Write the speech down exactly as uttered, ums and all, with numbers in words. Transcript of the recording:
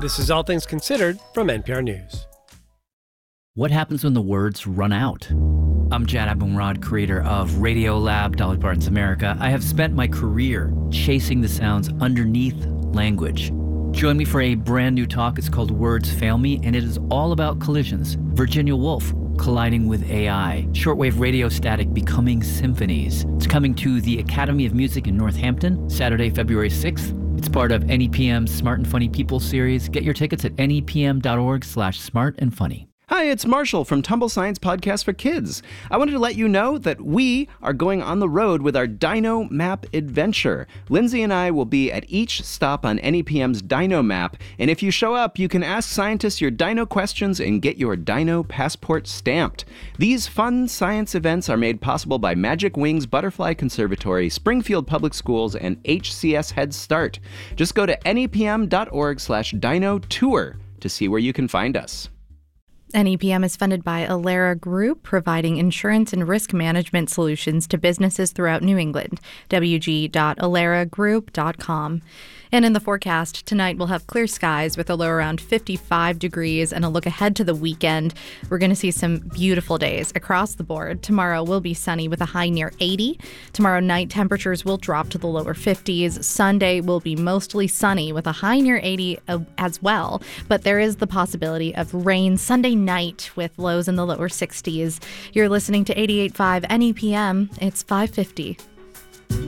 This is All Things Considered from N P R News. What happens when the words run out? I'm Jad Abumrad, creator of Radiolab, Dolly Parton's America. I have spent my career chasing the sounds underneath language. Join me for a brand new talk. It's called Words Fail Me, and it is all about collisions. Virginia Woolf colliding with A I. Shortwave radio static becoming symphonies. It's coming to the Academy of Music in Northampton, Saturday, February sixth. It's part of N E P M's Smart and Funny People series. Get your tickets at nepm.org slash smart and funny. Hi, it's Marshall from Tumble Science Podcast for Kids. I wanted to let you know that we are going on the road with our Dino Map adventure. Lindsay and I will be at each stop on N E P M's Dino Map, and if you show up, you can ask scientists your dino questions and get your dino passport stamped. These fun science events are made possible by Magic Wings Butterfly Conservatory, Springfield Public Schools, and H C S Head Start. Just go to nepm.org slash dino tour to see where you can find us. N E P M is funded by Alera Group, providing insurance and risk management solutions to businesses throughout New England. w g dot alera group dot com. And in the forecast, tonight we'll have clear skies with a low around fifty-five degrees and a look ahead to the weekend. We're going to see some beautiful days across the board. Tomorrow will be sunny with a high near eighty. Tomorrow night temperatures will drop to the lower fifties. Sunday will be mostly sunny with a high near eighty as well. But there is the possibility of rain Sunday night with lows in the lower sixties. You're listening to eighty-eight point five N E P M. It's five fifty.